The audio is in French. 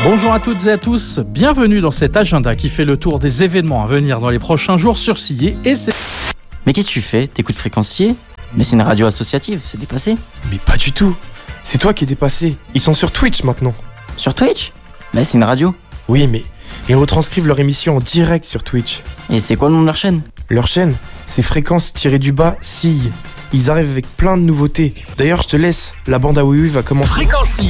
Bonjour à toutes et à tous, bienvenue dans cet agenda qui fait le tour des événements à venir dans les prochains jours sur Sillé et c'est... Mais qu'est-ce que tu fais? T'écoutes Fréquencier? Mais c'est une radio associative, c'est dépassé. Mais pas du tout. C'est toi qui es dépassé. Ils sont sur Twitch maintenant. Sur Twitch? Mais c'est une radio. Oui, mais ils retranscrivent leur émission en direct sur Twitch. Et c'est quoi le nom de leur chaîne? Leur chaîne, c'est Fréquence-Sille. Ils arrivent avec plein de nouveautés. D'ailleurs, je te laisse, la bande à Oui Oui va commencer.